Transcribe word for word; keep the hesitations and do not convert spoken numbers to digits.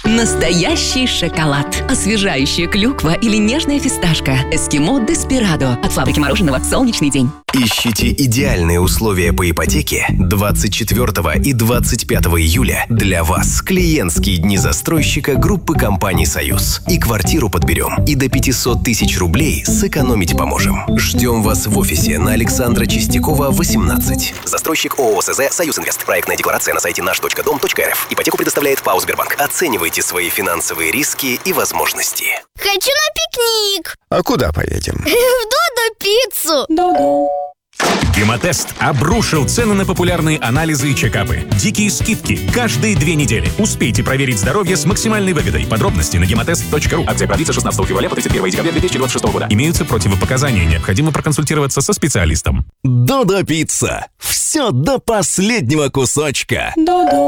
Настоящий шоколад. Освежающая клюква или нежная фисташка. Эскимо Деспирадо. От фабрики мороженого «Солнечный день». Ищите идеальные условия по ипотеке. двадцать четвёртого и двадцать пятого июля для вас клиентские дни застройщика группы компаний «Союз». И квартиру подберем, и до пятьсот тысяч рублей сэкономить поможем. Ждем вас в офисе на Александра Чистякова, восемнадцать. Застройщик ООО СЗ «Союз Инвест». Проектная декларация на сайте наш точка дом точка эр эф. Ипотеку предоставляет ПАО «Сбербанк». Оценивайте свои финансовые риски и возможности. Хочу на пикник. А куда поедем? В Додо Пиццу. Додо. Гемотест обрушил цены на популярные анализы и чекапы. Дикие скидки каждые две недели. Успейте проверить здоровье с максимальной выгодой. Подробности на гемотест точка ру. Акция продлится шестнадцатого февраля по тридцать первого декабря две тысячи двадцать шестого года. Имеются противопоказания. Необходимо проконсультироваться со специалистом. Додо Пицца. Все до последнего кусочка. Додо.